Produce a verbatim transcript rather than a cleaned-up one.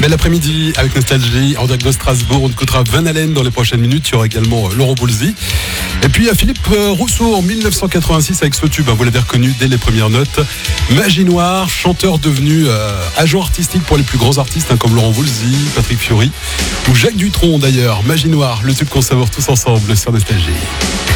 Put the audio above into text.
Bel après-midi avec Nostalgie en direct de Strasbourg. On écoutera Van Halen dans les prochaines minutes. Il y aura également Laurent Boulzy. Et puis à Philippe Rousseau en dix-neuf cent quatre-vingt-six avec ce tube, vous l'avez reconnu dès les premières notes. Magie Noire, chanteur devenu euh, agent artistique pour les plus grands artistes hein, comme Laurent Boulzy, Patrick Fiori ou Jacques Dutronc d'ailleurs. Magie Noire, le tube qu'on savoure tous ensemble sur Nostalgie.